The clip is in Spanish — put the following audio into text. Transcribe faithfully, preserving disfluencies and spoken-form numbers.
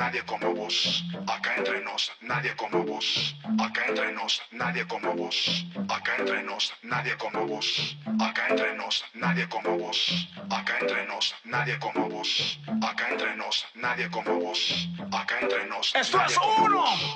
nadie como vos. Acá entre nos, nadie como vos. Acá entre nos, nadie como vos. Acá entre nos, nadie como vos. Acá entre nos, nadie como vos. Acá entre nos, nadie como vos. Acá entre nos, nadie como vos. Acá entre nos, ¡Esto nadie es como uno! vos.